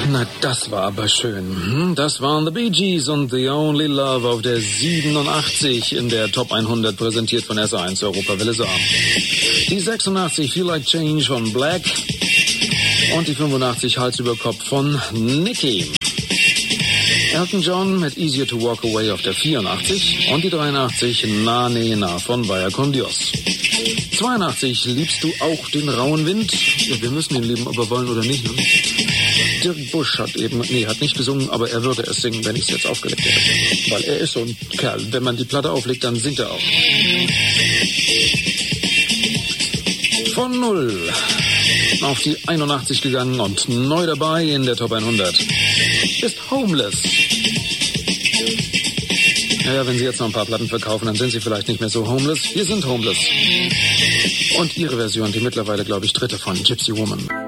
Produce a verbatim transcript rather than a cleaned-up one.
Na, das war aber schön. Das waren The Bee Gees und The Only Love auf der siebenundachtzig in der Top hundert, präsentiert von S eins Europawelle Saar. Die sechsundachtzig Feel Like Change von Black und die fünfundachtzig Hals über Kopf von Nicky. Elton John mit Easier to Walk Away auf der vierundachtzig und die dreiundachtzig Na Ne Na von Vaya con Dios. zweiundachtzig Liebst du auch den rauen Wind? Ja, wir müssen ihn lieben, ob wir wollen oder nicht. Ne? Dirk Busch hat eben, nee, hat nicht gesungen, aber er würde es singen, wenn ich es jetzt aufgelegt hätte. Weil er ist so ein Kerl. Wenn man die Platte auflegt, dann singt er auch. Von null auf die einundachtzig gegangen und neu dabei in der Top hundert ist Homeless. Naja, wenn Sie jetzt noch ein paar Platten verkaufen, dann sind Sie vielleicht nicht mehr so homeless. Wir sind homeless. Und Ihre Version, die mittlerweile, glaube ich, dritte von Gypsy Woman.